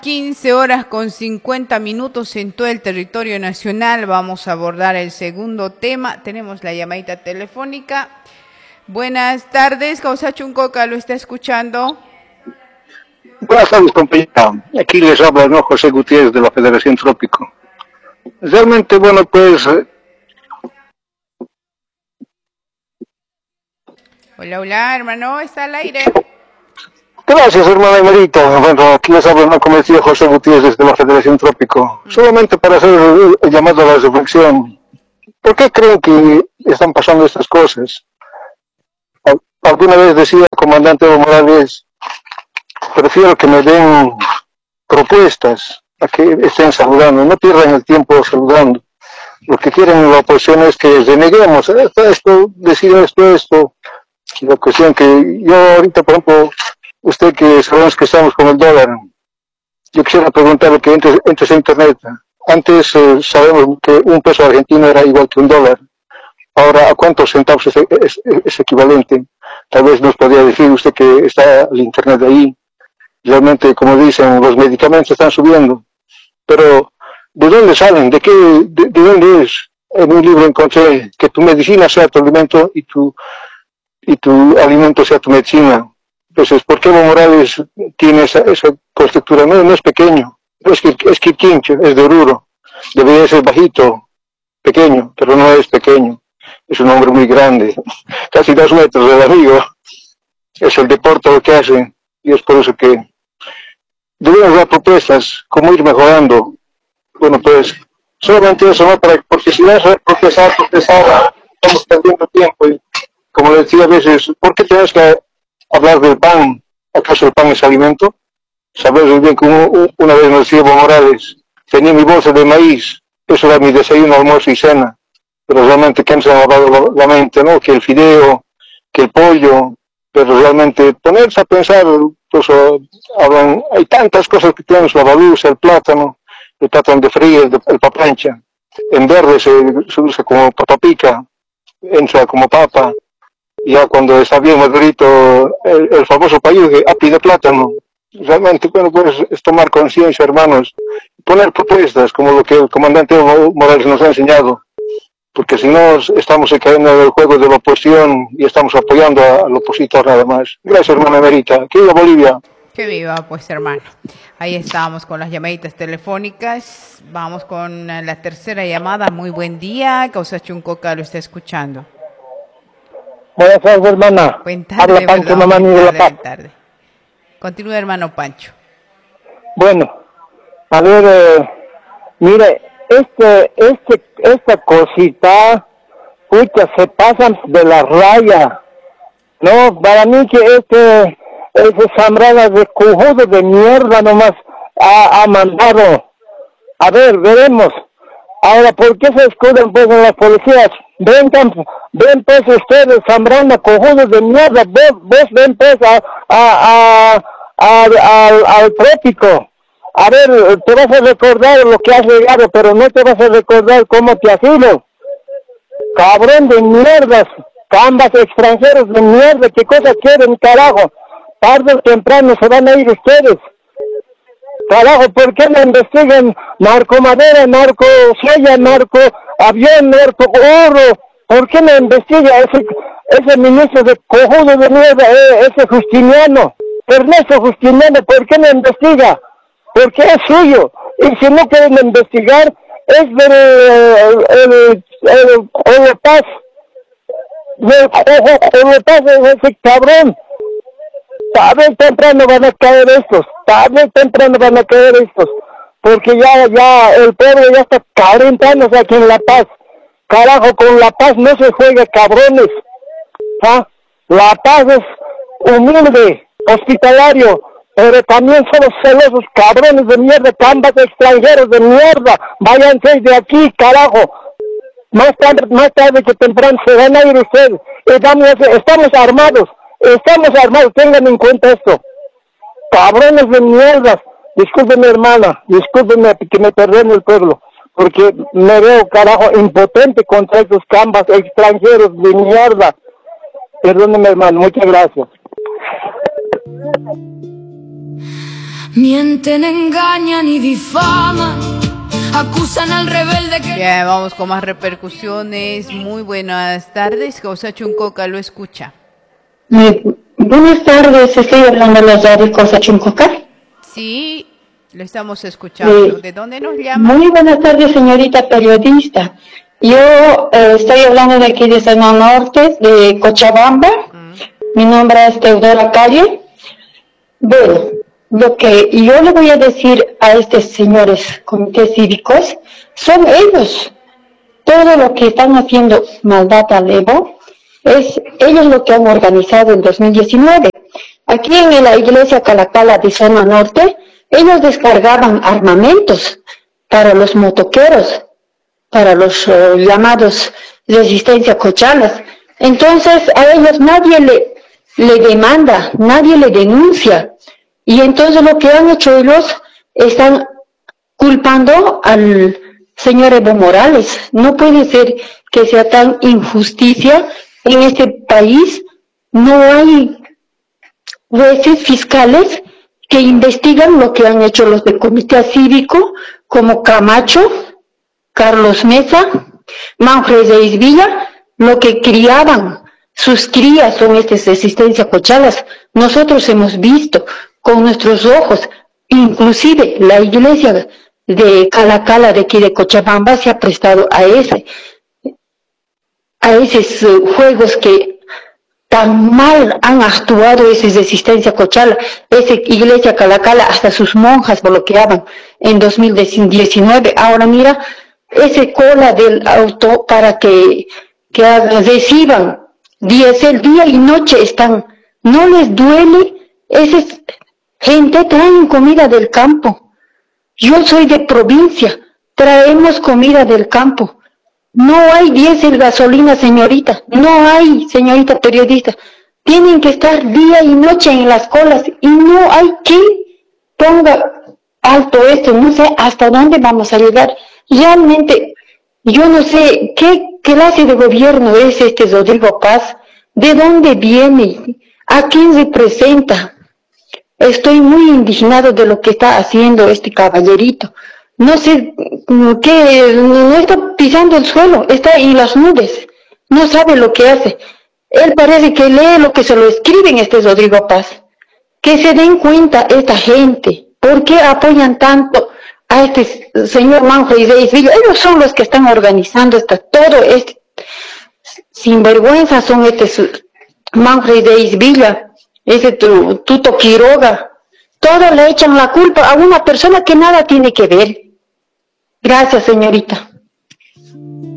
15:50 en todo el territorio nacional. Vamos a abordar el segundo tema. Tenemos la llamadita telefónica. Buenas tardes, Causachuncoca, ¿lo está escuchando? Buenas tardes, compañera. Aquí les habla, ¿no?, José Gutiérrez de la Federación Trópico. Realmente, bueno, pues... Hola, hermano, ¿está al aire? Gracias, hermana Emerita. Bueno, aquí les habla, ¿no?, como decía, José Gutiérrez desde la Federación Trópico. Solamente para hacer el llamado a la reflexión. ¿Por qué creen que están pasando estas cosas? Alguna vez decía el comandante Evo Morales, prefiero que me den propuestas a que estén saludando, no pierdan el tiempo saludando. Lo que quieren la oposición es que reneguemos decir esto. La cuestión que yo ahorita, por ejemplo, usted que sabemos que estamos con el dólar, yo quisiera preguntarle que entres a internet. Antes sabemos que un peso argentino era igual que un dólar. Ahora, ¿a cuántos centavos es equivalente? Tal vez nos podría decir usted que está el internet de ahí. Realmente, como dicen, los medicamentos están subiendo. Pero, ¿de dónde salen? ¿De dónde es? En un libro encontré que tu medicina sea tu alimento y tu alimento sea tu medicina. Entonces, ¿por qué Evo Morales tiene esa constructura? No es pequeño. Es Quirquincho, es de Oruro. Debería ser bajito, pequeño, pero no es pequeño. Es un hombre muy grande, casi 2 metros el amigo. Es el deporte lo que hace, y es por eso que debemos dar propuestas, cómo ir mejorando. Bueno, pues, solamente eso, ¿no? Porque si no es procesar, estamos perdiendo tiempo. Y, como decía a veces, ¿por qué tenemos que hablar del pan? ¿Acaso el pan es alimento? Sabes muy bien que una vez nos decía Evo Morales, tenía mi bolsa de maíz, eso era mi desayuno, almuerzo y cena. Pero realmente que se ha lavado la mente, ¿no? Que el fideo, que el pollo, pero realmente ponerse a pensar, pues hay tantas cosas que tenemos, la baluza, el plátano de frío, el paprancha, en verde se usa como papapica, entra como papa, ya cuando está bien madurito, el famoso payuge, api de plátano. Realmente, bueno, pues es tomar conciencia, hermanos, poner propuestas, como lo que el comandante Morales nos ha enseñado. Porque si no, estamos cayendo en el juego de la oposición y estamos apoyando al opositor nada más. Gracias, hermana Emerita. ¡Que viva Bolivia! Que viva, pues, hermano. Ahí estábamos con las llamaditas telefónicas. Vamos con la tercera llamada. Muy buen día. Causachuncoca lo está escuchando. Buenas tardes, hermana. Buen tarde, habla Pancho Mamani de La Paz. Tarde. Continúa, hermano Pancho. Bueno, a ver, mire, esta cosita, pucha, se pasan de la raya. No, para mí que ese Zambrana de cojudo de mierda nomás ha mandado. A ver, veremos. Ahora, ¿por qué se escudan pues en las policías? Ven pues ustedes, Zambrana, cojudos de mierda, vos ven pues al trópico. A ver, te vas a recordar lo que has llegado, pero no te vas a recordar cómo te has ido. Cabrón de mierdas, cambas extranjeros de mierda, ¿qué cosa quieren, carajo? Tarde o temprano se van a ir ustedes. Carajo, ¿por qué no investigan narcomadera, narco soya, narco avión, narco oro? ¿Por qué no investiga ese ministro de cojudo de mierda, ese Justiniano? Ernesto Justiniano, ¿por qué no investiga? Porque es suyo. Y si no quieren investigar, es del Olopaz. Olopaz es ese cabrón. Tarde o temprano van a caer estos. Porque ya el pueblo ya está calentándose aquí en La Paz. Carajo, con La Paz no se juega, cabrones. ¿Ah? La Paz es humilde, hospitalario, pero también son los celosos, cabrones de mierda, cambas extranjeros de mierda. Váyanse de aquí, carajo. Más tarde que temprano se van a ir ustedes. Estamos armados, tengan en cuenta esto. Cabrones de mierda. Discúlpeme, hermana, discúlpeme que me perdone el pueblo, porque me veo, carajo, impotente contra estos cambas extranjeros de mierda. Perdóneme, hermano, muchas gracias. Mienten, engañan y difaman, acusan al rebelde que... Bien, vamos con más repercusiones. Muy buenas tardes, Causa Chuncoca lo escucha. Buenas tardes, estoy hablando de los radio Causa Chuncoca. Sí, lo estamos escuchando. ¿De dónde nos llama? Muy buenas tardes, señorita periodista. Yo estoy hablando de aquí de Zona Norte, de Cochabamba. Mi nombre es Teodora Calle. Bueno, lo que yo le voy a decir a estos señores comités cívicos, son ellos. Todo lo que están haciendo maldad al Evo, es ellos lo que han organizado en 2019. Aquí en la iglesia Calacala de Zona Norte, ellos descargaban armamentos para los motoqueros, para los llamados resistencia cochalas. Entonces a ellos nadie le demanda, nadie le denuncia. Y entonces lo que han hecho ellos, están culpando al señor Evo Morales. No puede ser que sea tan injusticia en este país. No hay jueces fiscales que investigan lo que han hecho los del comité cívico, como Camacho, Carlos Mesa, Manfred de Isvilla, lo que criaban, sus crías son estas resistencia cochalas. Nosotros hemos visto con nuestros ojos, inclusive la iglesia de Calacala de aquí de Cochabamba se ha prestado a esos juegos que tan mal han actuado esa resistencia cochala. Esa iglesia Calacala, hasta sus monjas bloqueaban en 2019. Ahora mira, ese cola del auto para que reciban diésel día y noche están. No les duele. Esa gente traen comida del campo. Yo soy de provincia, traemos comida del campo. No hay diésel, gasolina, señorita. No hay, señorita periodista. Tienen que estar día y noche en las colas y no hay quien ponga alto esto. No sé hasta dónde vamos a llegar. Realmente, yo no sé qué clase de gobierno es este Rodrigo Paz. ¿De dónde viene? ¿A quién representa? Estoy muy indignado de lo que está haciendo este caballerito. No sé qué, no está pisando el suelo, está en las nubes, no sabe lo que hace. Él parece que lee lo que se lo escriben Rodrigo Paz. Que se den cuenta esta gente, ¿por qué apoyan tanto a este señor Manfred de Isvilla? Ellos son los que están organizando todo este sinvergüenza, son Manfred de Isvilla, ese Tuto Quiroga. Todos le echan la culpa a una persona que nada tiene que ver. Gracias, señorita.